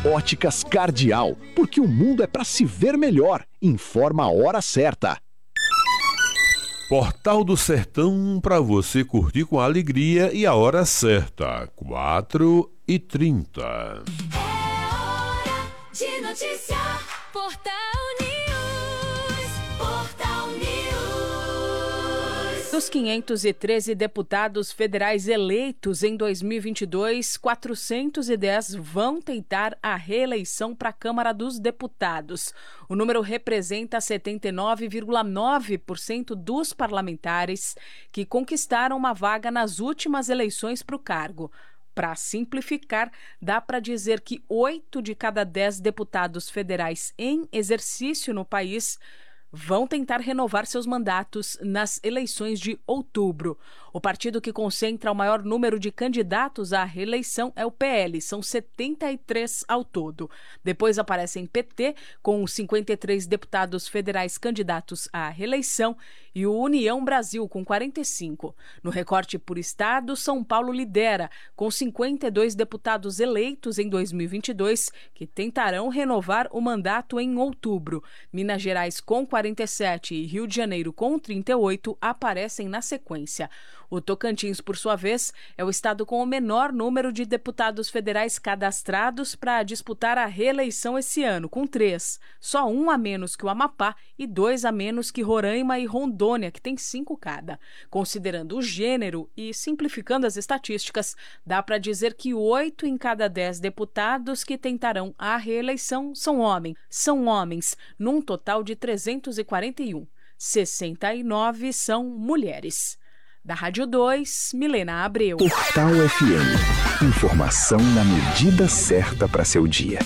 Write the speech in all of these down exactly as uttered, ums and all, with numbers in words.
Óticas Cardial, porque o mundo é para se ver melhor. Informa a hora certa. Portal do Sertão, para você curtir com alegria e a hora certa, quatro e trinta. É hora de noticiar. Portal News. Portal News. Dos quinhentos e treze deputados federais eleitos em dois mil e vinte e dois, quatrocentos e dez vão tentar a reeleição para a Câmara dos Deputados. O número representa setenta e nove vírgula nove por cento dos parlamentares que conquistaram uma vaga nas últimas eleições para o cargo. Para simplificar, dá para dizer que oito de cada dez deputados federais em exercício no país vão tentar renovar seus mandatos nas eleições de outubro. O partido que concentra o maior número de candidatos à reeleição é o P L, são setenta e três ao todo. Depois aparecem P T, com cinquenta e três deputados federais candidatos à reeleição, e o União Brasil, com quarenta e cinco. No recorte por estado, São Paulo lidera, com cinquenta e dois deputados eleitos em dois mil e vinte e dois, que tentarão renovar o mandato em outubro. Minas Gerais, com quarenta e sete, e Rio de Janeiro, com trinta e oito, aparecem na sequência. O Tocantins, por sua vez, é o estado com o menor número de deputados federais cadastrados para disputar a reeleição esse ano, com três. Só um a menos que o Amapá e dois a menos que Roraima e Rondônia, que tem cinco cada. Considerando o gênero e simplificando as estatísticas, dá para dizer que oito em cada dez deputados que tentarão a reeleição são homens. São homens, num total de trezentos e quarenta e um. sessenta e nove são mulheres. Da Rádio dois, Milena Abreu. Portal F M. Informação na medida certa para seu dia.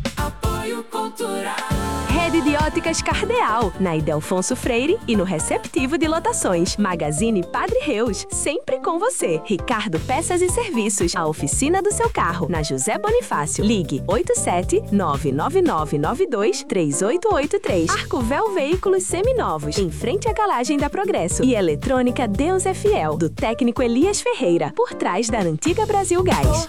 Apoio Cultural. Rede de Óticas Cardeal, na Ildefonso Freire e no Receptivo de Lotações. Magazine Padre Reus, sempre com você. Ricardo Peças e Serviços, a oficina do seu carro, na José Bonifácio. Ligue oito sete nove nove nove nove dois três oito oito três. Arcovel Veículos Seminovos, em frente à galagem da Progresso. E Eletrônica Deus é Fiel, do técnico Elias Ferreira, por trás da antiga Brasil Gás.